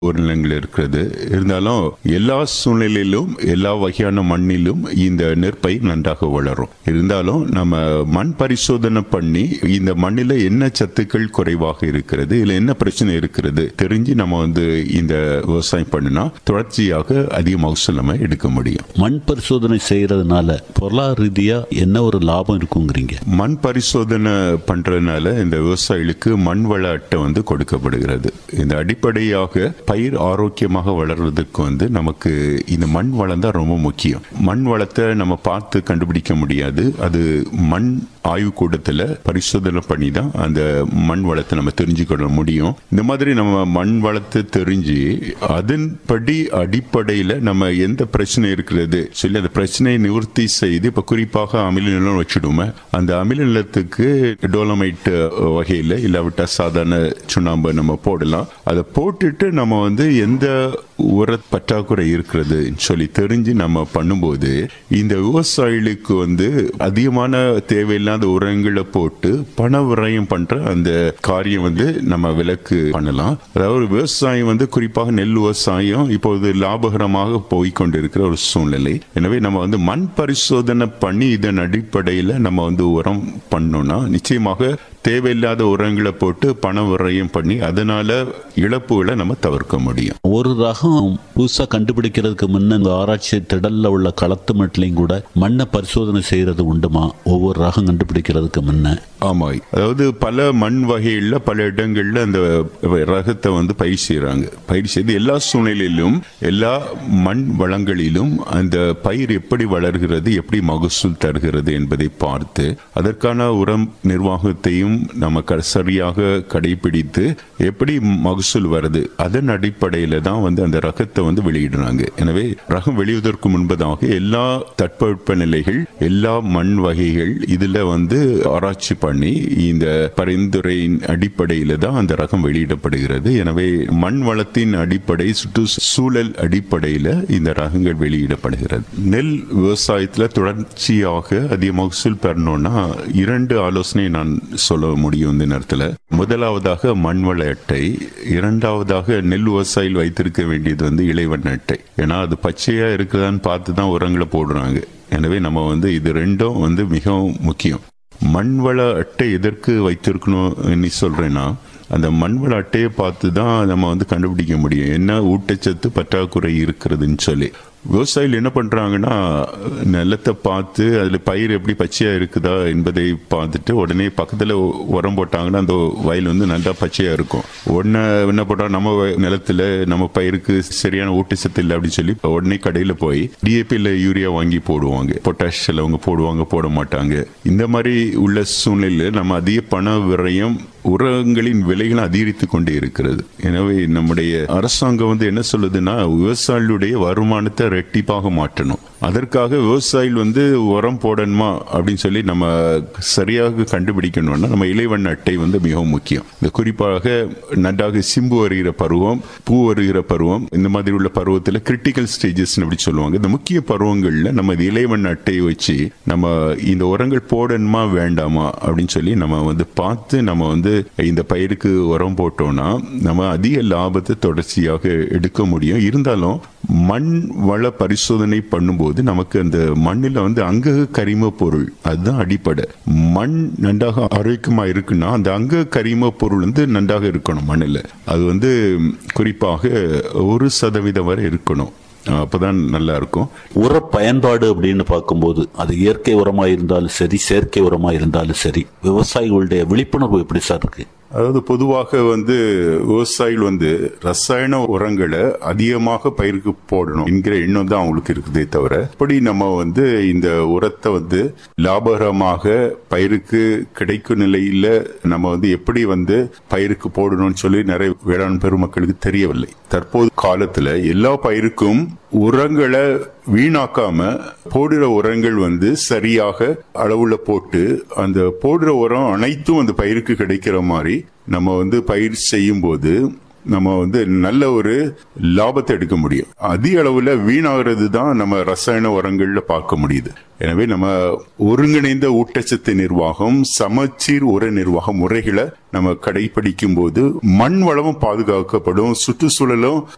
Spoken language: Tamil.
ஒரு நிலங்கள் இருக்கிறது. இருந்தாலும் எல்லா சூழ்நிலையிலும் எல்லா வகையான மண்ணிலும் இந்த நெற்பயிர் நன்றாக வளரும். இருந்தாலும் நம்ம மண் பரிசோதனை பண்ணி இந்த மண்ணில என்ன சத்துக்கள் குறைவாக இருக்கிறது, இல்ல என்ன பிரச்சனை இருக்கிறது தெரிஞ்சு நம்ம இந்த விவசாயம் பண்ணினா தொடர்ச்சியாக அதிக மகசூல் நம்ம எடுக்க முடியும். மண் பரிசோதனை செய்யறதுனால பொருளாதார ரீதியா என்ன ஒரு லாபம் இருக்குங்கிறீங்க? மண் பரிசோதனை பண்றதுனால இந்த விவசாயிகளுக்கு மண் வள அட்டை கொடுக்கப்படுகிறது. இந்த அடிப்படையாக பயிர் ஆரோக்கியமாக வளர்வதற்கு நமக்கு இந்த மண் வளம் தான் ரொம்ப முக்கியம். மண் வளத்தை நம்ம பார்த்து கண்டுபிடிக்க முடியாது. அது மண் ஆய்வுக்கூடத்தில் பரிசோதனை பண்ணி தான் அந்த மண் வளத்தை நம்ம தெரிஞ்சுக்கொள்ள முடியும். இந்த மாதிரி நம்ம மண் வளத்தை தெரிஞ்சு அதன்படி அடிப்படையில் நம்ம எந்த பிரச்சனை இருக்கிறது சொல்லி அந்த பிரச்சனையை நிவர்த்தி செய்து, இப்ப குறிப்பாக அமில நிலம் வச்சுடுமே, அந்த அமில நிலத்துக்கு டோலமைட் வகையில் இல்லாவிட்டா சாதாரண சுண்ணாம்பு நம்ம போடலாம். அதை போட்டுட்டு நம்ம எந்த உர பற்றாக்குறை இருக்கிறது சொல்லி தெரிஞ்சு நம்ம பண்ணும்போது இந்த விவசாயிகளுக்கு அதிகமான தேவையில்லாத உரங்களை போட்டு பண விரயம் பண்ற அந்த காரியம் நம்ம விலக்கு பண்ணலாம். அதாவது விவசாயம் குறிப்பாக நெல் விவசாயம் இப்போது லாபகரமாக போய்கொண்டிருக்கிற ஒரு சூழ்நிலை. எனவே நம்ம மண் பரிசோதனை பண்ணி இதன் அடிப்படையில் நம்ம உரம் பண்ணோம்னா நிச்சயமாக தேவையில்லாத உரங்களை போட்டு பண விரயம் பண்ணி அதனால இழப்புகளை நம்ம தவிர்க்க முடியும். ஒரு ரகம் புதுசா கண்டுபிடிக்கிறதுக்கு முன்ன இந்த ஆராய்ச்சி திடல்ல உள்ள களத்து மட்டிலையும் கூட மண்ணை பரிசோதனை செய்யறது உண்டுமா ஒவ்வொரு ரகம் கண்டுபிடிக்கிறதுக்கு முன்ன? ஆமா, அதாவது பல மண் வகைகள்ல பல இடங்கள்ல அந்த ரகத்தை பயிர் செய்யறாங்க. பயிர் செய்து எல்லா சூழ்நிலையிலும் எல்லா மண் வளங்களிலும் அந்த பயிர் எப்படி வளர்கிறது, எப்படி மகசூல் தருகிறது என்பதை பார்த்து அதற்கான உரம் நிர்வாகத்தையும் நம்ம சரியாக கடைபிடித்து எப்படி மகசூல் வருது அதன் அடிப்படையில தான் அந்த ரகத்தை வெளியிடுறாங்க. எனவே ரகம் வெளியிடுவதற்கு முன்பதாக எல்லா தட்பவெப்ப நிலைகள், எல்லா மண் வகைகள் இதுல ஆராய்ச்சி பண்ணி இந்த பரிந்துரையின் அடிப்படையில தான் அந்த ரகம் வெளியிடப்படுகிறது. எனவே மண் வளத்தின் அடிப்படை, சுற்றுச்சூழல் அடிப்படையில இந்த ரகங்கள் வெளியிடப்படுகிறது. நெல் விவசாயத்துல தொடர்ச்சியாக அதிக மகசூல் பெறணும்னா 2 ஆலோசனை நான் சொல்ல முடியும் இந்த நேரத்தில். முதலாவதாக மண்வள அட்டை, இரண்டாவதாக நெல் விவசாயிகள் வைத்திருக்க வேண்டியது இலைவண்ண அட்டை. ஏன்னா அது பச்சையா இருக்குதான்னு பார்த்து தான் உரங்களை போடுறாங்க. எனவே நம்ம இது ரெண்டும் மிகவும் முக்கியம். மண்வள அட்டை எதற்கு வைத்திருக்கணும் சொல்றேன்னா, அந்த மண்வள அட்டையை பார்த்து தான் நம்ம கண்டுபிடிக்க முடியும் என்ன ஊட்டச்சத்து பற்றாக்குறை இருக்கிறதுன்னு சொல்லி. விவசாயிகள் என்ன பண்றாங்கன்னா, நிலத்தை பார்த்து அதுல பயிர் எப்படி பச்சையா இருக்குதா என்பதை பார்த்துட்டு உடனே பக்கத்துல உரம் போட்டாங்கன்னா அந்த வயல் நல்லா பச்சையா இருக்கும். உடனே என்ன பண்றா, நம்ம நிலத்துல நம்ம பயிருக்கு சரியான ஊட்டச்சத்து இல்லை அப்படின்னு சொல்லி உடனே கடையில போய் DAP இல்ல யூரியா வாங்கி போடுவாங்க. பொட்டாஷ் அவங்க போடுவாங்க, போட மாட்டாங்க. இந்த மாதிரி உள்ள சூழ்நிலையில நம்ம அதிக பண விரயம், உரங்களின் விலைகள் அதிகரித்து கொண்டே இருக்கிறது. எனவே நம்முடைய அரசாங்கம் என்ன சொல்லுதுன்னா, விவசாயிகளுடைய வருமானத்தை ரெட்டிப்பாக மாற்றணும். அதற்காக விவசாயிகள் உரம் போடணுமா அப்படின்னு சொல்லி நம்ம சரியாக கண்டுபிடிக்கணும்னா நம்ம இலைவண்ண அட்டை மிகவும் முக்கியம். இந்த குறிப்பாக நன்றாக சிம்பு வருகிற பருவம், பூ வருகிற பருவம், இந்த மாதிரி உள்ள பருவத்தில் கிரிட்டிக்கல் ஸ்டேஜஸ் அப்படி சொல்லுவாங்க. இந்த முக்கிய பருவங்கள்ல நம்ம இலைவண்ண அட்டையை வச்சு நம்ம இந்த உரங்கள் போடணுமா வேண்டாமா அப்படின்னு சொல்லி நம்ம பார்த்து நம்ம இந்த பயிருக்கு உரம் போட்டோம்னா நம்ம அதிக லாபத்தை தொடர்ச்சியாக எடுக்க முடியும். இருந்தாலும் மண் வள பரிசோதனை பண்ணும்போது நமக்கு அந்த மண்ணில் அங்க கரிம பொருள் அதுதான் அடிப்படை. மண் நன்றாக ஆரோக்கியமா இருக்குன்னா அந்த அங்க கரிம பொருள் நன்றாக இருக்கணும் மண்ணில். அது குறிப்பாக 1% வரை இருக்கணும். அப்பதான் நல்லா இருக்கும். உர பயன்பாடு அப்படின்னு பார்க்கும்போது அது இயற்கை உரமா இருந்தாலும் சரி, செயற்கை உரமா இருந்தாலும் சரி, விவசாயிகளுடைய விழிப்புணர்வு எப்படி சார் இருக்கு? அதாவது பொதுவாக விவசாயிகள் ரசாயன உரங்களை அதிகமாக பயிருக்கு போடணும் என்கிற எண்ணம் தான் அவங்களுக்கு இருக்குதே தவிர, இப்படி நம்ம இந்த உரத்தை லாபகரமாக பயிருக்கு கிடைக்கும் நிலையில நம்ம எப்படி பயிருக்கு போடணும்னு சொல்லி நிறைய வேளாண் பெருமக்களுக்கு தெரியவில்லை. தற்போது காலத்துல எல்லா பயிருக்கும் உரங்களை வீணாக்காம போடுற உரங்கள் சரியாக அளவுல போட்டு அந்த போடுற உரம் அனைத்தும் அந்த பயிருக்கு கிடைக்கிற மாதிரி நம்ம பயிர் செய்யும் போது நம்ம நல்ல ஒரு லாபத்தை எடுக்க முடியும். அதிக அளவுல வீணாகிறது தான் நம்ம ரசாயன உரங்கள்ல பார்க்க முடியுது. எனவே நம்ம ஒருங்கிணைந்த ஊட்டச்சத்து நிர்வாகம், சமச்சீர் உர நிர்வாக முறைகளை நம்ம கடைபிடிக்கும் போது மண் வளமும் பாதுகாக்கப்படும், சுற்றுச்சூழலும்